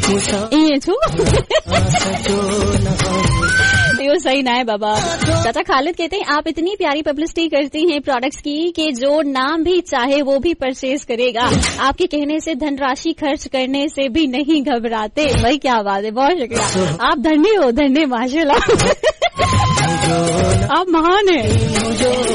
ये छू यो सही ना है बाबा। चाचा खालिद कहते हैं आप इतनी प्यारी पब्लिसिटी करती हैं प्रोडक्ट्स की कि जो नाम भी चाहे वो भी परचेज करेगा। आपके कहने से धनराशि खर्च करने से भी नहीं घबराते। भाई क्या बात है, बहुत शुक्रिया। आप धन्य हो, धन्य माशाल्लाह। आप महान है।